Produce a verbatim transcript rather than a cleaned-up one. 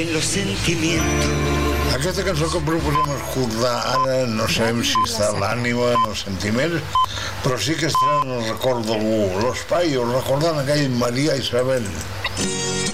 y en los sentimientos. Aquesta cançó que proposem escoltar ara no sabem si està a l'ànima, en els sentiments, però sí que està en el record d'algú, l'Espai, recordant aquell Maria Isabel.